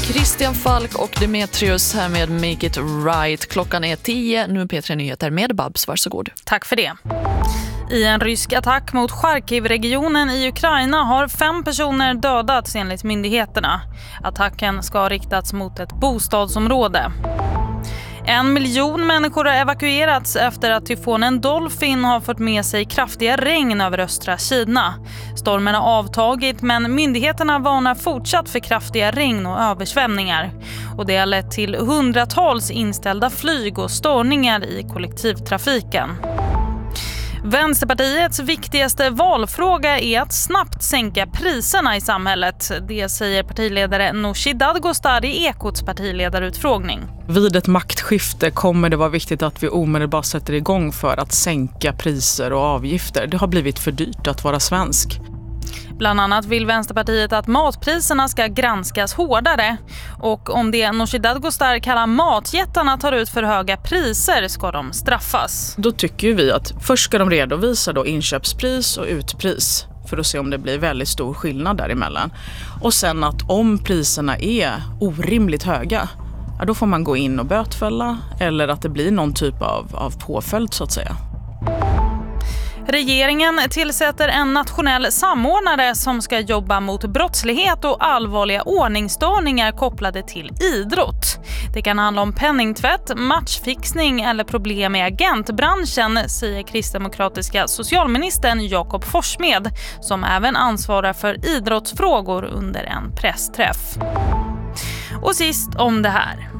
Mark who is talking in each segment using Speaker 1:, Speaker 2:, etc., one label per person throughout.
Speaker 1: Christian Falk och Demetrius här med Make It Right. Klockan är 10, nu P3 Nyheter med Babs, varsågod.
Speaker 2: Tack för det. I en rysk attack mot Charkiv-regionen i Ukraina har 5 personer dödats enligt myndigheterna. Attacken ska ha riktats mot ett bostadsområde. 1 miljon människor har evakuerats efter att tyfonen Dolphin har fått med sig kraftiga regn över östra Kina. Stormen har avtagit, men myndigheterna varnar fortsatt för kraftiga regn och översvämningar. Och det har lett till hundratals inställda flyg och störningar i kollektivtrafiken. Vänsterpartiets viktigaste valfråga är att snabbt sänka priserna i samhället. Det säger partiledare Nooshi Dadgostar i Ekots partiledarutfrågning.
Speaker 3: Vid ett maktskifte kommer det vara viktigt att vi omedelbart sätter igång för att sänka priser och avgifter. Det har blivit för dyrt att vara svensk.
Speaker 2: Bland annat vill Vänsterpartiet att matpriserna ska granskas hårdare. Och om det Nooshi Dadgostar kallar matjättarna tar ut för höga priser ska de straffas.
Speaker 3: Då tycker vi att först ska de redovisa då inköpspris och utpris för att se om det blir väldigt stor skillnad däremellan. Och sen att om priserna är orimligt höga, ja, då får man gå in och bötfälla eller att det blir någon typ av påföljd så att säga.
Speaker 2: Regeringen tillsätter en nationell samordnare som ska jobba mot brottslighet och allvarliga ordningsstörningar kopplade till idrott. Det kan handla om penningtvätt, matchfixning eller problem i agentbranschen, säger kristdemokratiska socialministern Jakob Forssmed, som även ansvarar för idrottsfrågor under en pressträff. Och sist om det här.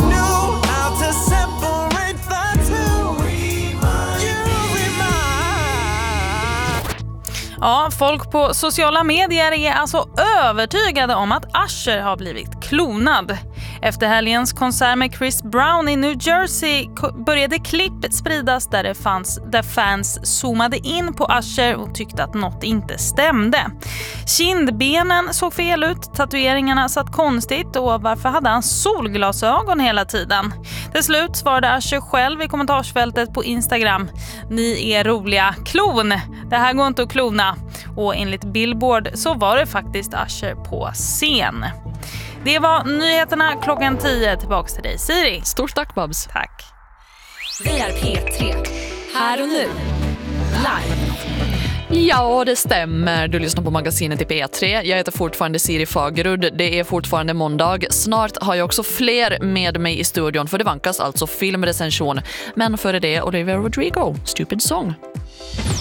Speaker 2: Ja, folk på sociala medier är alltså övertygade om att Usher har blivit klonad. Efter helgens konsert med Chris Brown i New Jersey började klipp spridas där fans zoomade in på Usher och tyckte att något inte stämde. Kindbenen såg fel ut, tatueringarna satt konstigt och varför hade han solglasögon hela tiden? Till slut svarade Usher själv i kommentarsfältet på Instagram: "Ni är roliga, klon! Det här går inte att klona." Och enligt Billboard så var det faktiskt Usher på scen. Det var nyheterna klockan 10. Tillbaks till dig, Siri.
Speaker 1: Stort tack, Babs.
Speaker 2: Tack.
Speaker 4: Vi är P3. Här och nu. Live.
Speaker 1: Ja, det stämmer. Du lyssnar på magasinet i P3. Jag heter fortfarande Siri Fagerud. Det är fortfarande måndag. Snart har jag också fler med mig i studion, för det vankas alltså filmrecension. Men före det, Olivia Rodrigo, Stupid Song.